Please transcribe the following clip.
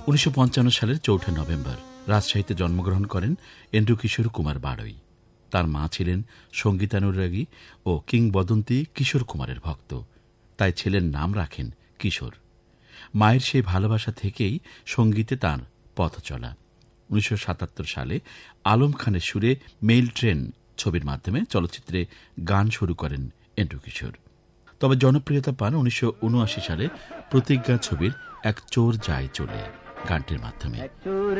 1955 সালের 4 নভেম্বর রাজশাহীতে জন্মগ্রহণ করেন এন্ড্রু কিশোর কুমার বাড়ই। তার মা ছিলেন সঙ্গীতানুরাগী ও কিংবদন্তি কিশোর কুমারের ভক্ত, তাই ছেলের নাম রাখেন কিশোর। মায়ের সেই ভালোবাসা থেকেই সঙ্গীতে তাঁর পথ চলা। 1977 সালে আলম খানের সুরে মেইল ট্রেন ছবির মাধ্যমে চলচ্চিত্রে গান শুরু করেন এন্ড্রু কিশোর। তবে জনপ্রিয়তা পান 1979 সালে প্রতিজ্ঞা ছবির এক চোর যায় চলে গানটির মাধ্যমে।